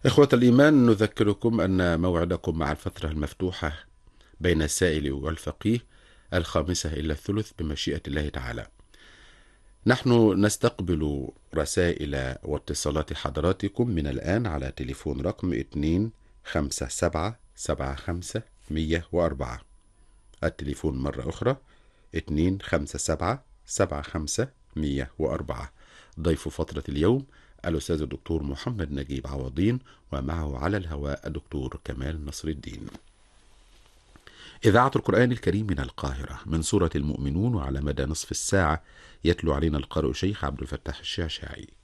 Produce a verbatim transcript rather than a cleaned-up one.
إخوة الإيمان، نذكركم أن موعدكم مع الفترة المفتوحة بين السائل والفقيه الخامسة إلى الثلث بمشيئة الله تعالى. نحن نستقبل رسائل واتصالات حضراتكم من الآن على تليفون رقم اثنين خمسة سبعة سبعة خمسة مية وأربعة. التليفون مرة أخرى اثنين خمسة سبعة سبعة خمسة مية وأربعة. ضيف فترة اليوم الأستاذ الدكتور محمد نجيب عوضين، ومعه على الهواء الدكتور كمال نصر الدين. إذاعة القرآن الكريم من القاهرة من سورة المؤمنون، وعلى مدى نصف الساعة يتلو علينا القارئ شيخ عبد الفتاح الشعشاعي.